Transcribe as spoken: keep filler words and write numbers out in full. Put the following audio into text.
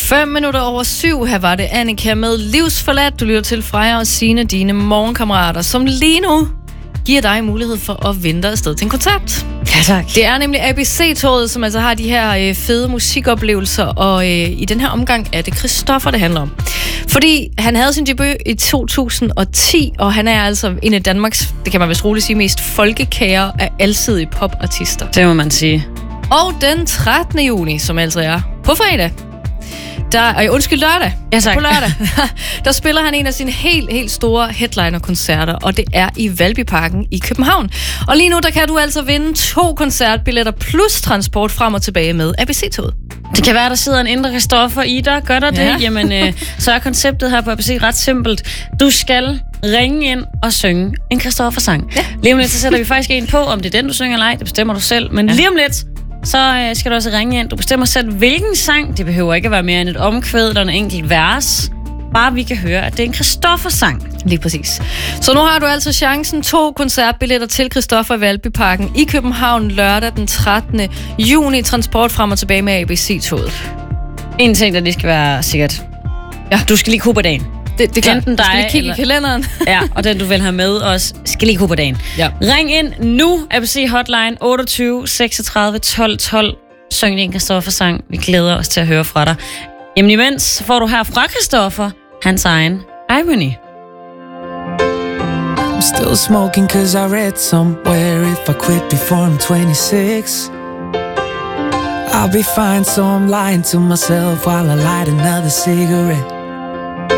Fem minutter over syv, her var det Annika med Livsforladt. Du lytter til Freja og Signe, dine morgenkammerater, som lige nu giver dig mulighed for at vente afsted til en koncert. Ja, tak. Det er nemlig A B C-toget, som altså har de her øh, fede musikoplevelser, og øh, i den her omgang er det Christoffer, det handler om. Fordi han havde sin debut i to tusind og ti, og han er altså en af Danmarks, det kan man vist roligt sige, mest folkekære af alsidige popartister. Det må man sige. Og den trettende juni, som altså er på fredag, der, øh, undskyld lørdag, ja, tak. på lørdag, der spiller han en af sine helt, helt store headliner-koncerter, og det er i Valbyparken i København. Og lige nu, der kan du altså vinde to koncertbilletter plus transport frem og tilbage med A B C-toget. Det kan være, der sidder en indre Christoffer i dig. Gør der det? Ja. Jamen, øh, så er konceptet her på A B C ret simpelt. Du skal ringe ind og synge en Christoffer-sang. Ja. Lige om lidt, så sætter vi faktisk en på, om det er den, du synger eller ej. Det bestemmer du selv. Men ja. lige om lidt, så øh, skal du også ringe ind. Du bestemmer selv, hvilken sang. Det behøver ikke at være mere end et omkvæd eller en enkelt vers. Bare vi kan høre, at det er en Christoffer-sang. Lige præcis. Så nu har du altså chancen. To koncertbilletter til Christoffer i Valbyparken i København lørdag den trettende juni. Transport frem og tilbage med A B C-toget. En ting, der lige skal være sikkert. Ja. Du skal lige kunne på dagen. Det, det er enten dig, dig, skal lige kigge eller... i kalenderen. Ja, og den du vil have med også, skal lige kunne på dagen. Ja. Ring ind nu, A B C Hotline otteogtyve seksogtredive tolv tolv. Syng din Christoffer-sang. Vi glæder os til at høre fra dig. Jamen imens får du her fra Christoffer hans egen Irony. I'm still smoking cause I read somewhere if I quit before I'm twenty-six I'll be fine, so I'm lying to myself while I light another cigarette